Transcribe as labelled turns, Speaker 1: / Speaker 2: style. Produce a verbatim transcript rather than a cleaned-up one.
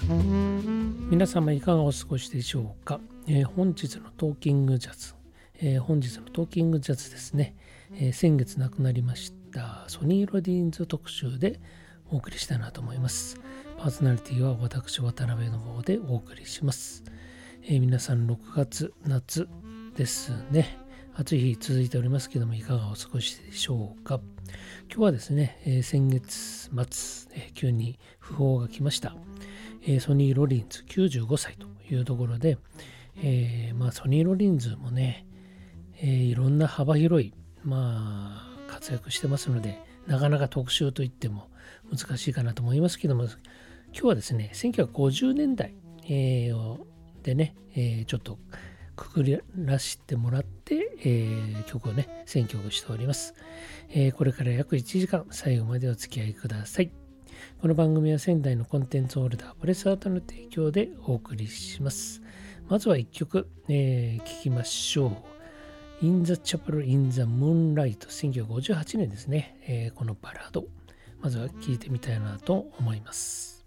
Speaker 1: 皆様いかがお過ごしでしょうか。えー本日のトーキングジャズ、えー本日のトーキングジャズですね、えー先月亡くなりましたソニー・ロディーンズ特集でお送りしたいなと思います。パーソナリティは私渡辺の方でお送りします。えー皆さんろくがつ夏ですね。暑い日続いておりますけども、いかがお過ごしでしょうか。今日はですね、えー先月末、えー急に訃報が来ました。えーソニー・ロリンズきゅうじゅうごさいというところで、えーまあ、ソニー・ロリンズもね、えーいろんな幅広い、まあ、活躍してますので、なかなか特集といっても難しいかなと思いますけども、今日はですね、せんきゅうひゃくごじゅうねんだい、えーでね、えーちょっとくくりらしてもらって、えー曲をね、選曲しております、えーこれから約いちじかん、最後までお付き合いください。この番組は仙台のコンテンツホルダープレスアートの提供でお送りします。まずはいっきょく、えー、聴きましょう。In the Chapel in the Moonlight せんきゅうひゃくごじゅうはちねんですね、えーこのバラード。まずは聴いてみたいなと思います。